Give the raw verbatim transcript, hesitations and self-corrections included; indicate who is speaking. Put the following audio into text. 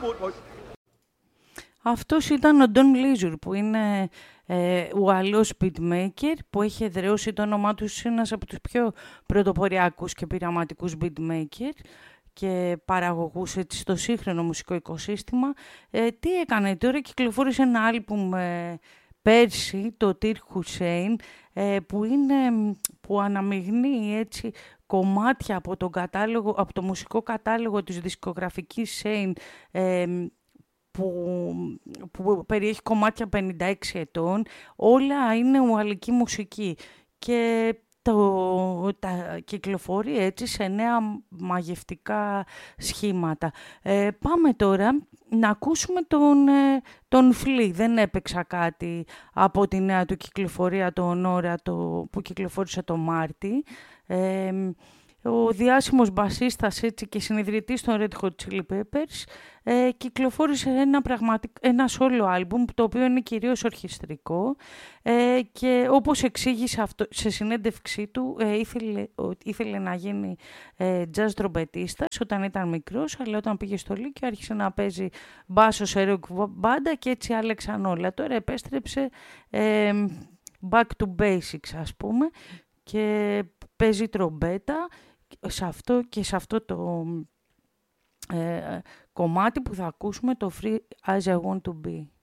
Speaker 1: Αυτός ήταν ο Don Leisure, που είναι ε, Ουαλός beatmaker, που έχει εδραιώσει το όνομά του σε ένας από τους πιο πρωτοποριακούς και πειραματικούς beatmaker και παραγωγούς έτσι, στο σύγχρονο μουσικό οικοσύστημα. Ε, τι έκανε τώρα? Κυκλοφόρησε ένα άλμπουμ ε, πέρσι, το Tir Hussein, ε, που, είναι, που αναμειγνύει έτσι, κομμάτια από, τον κατάλογο, από το μουσικό κατάλογο της δισκογραφικής Shane, ε, που, που περιέχει κομμάτια πενήντα έξι ετών. Όλα είναι ουαλική μουσική και το, τα κυκλοφορεί έτσι σε νέα μαγευτικά σχήματα. Ε, πάμε τώρα να ακούσουμε τον, ε, τον Flea. Δεν έπαιξα κάτι από τη νέα του κυκλοφορία, τον Ώρα, το, που κυκλοφόρησε το Μάρτι. Ε, ο διάσημος μπασίστας έτσι, και συνειδητής των Red Hot Chili Peppers ε, κυκλοφόρησε ένα, πραγματικ... ένα solo album, το οποίο είναι κυρίως ορχιστρικό ε, και όπως εξήγησε αυτό, σε συνέντευξή του ε, ήθελε, ήθελε να γίνει ε, jazz τρομπετίστας όταν ήταν μικρός, αλλά όταν πήγε στο Λύκειο άρχισε να παίζει μπάσο σε rock μπάντα και έτσι άλλαξαν όλα. Τώρα επέστρεψε ε, back to basics, ας πούμε, και παίζει τρομπέτα σε αυτό, και σε αυτό το ε, κομμάτι που θα ακούσουμε, το Free As I Want To Be.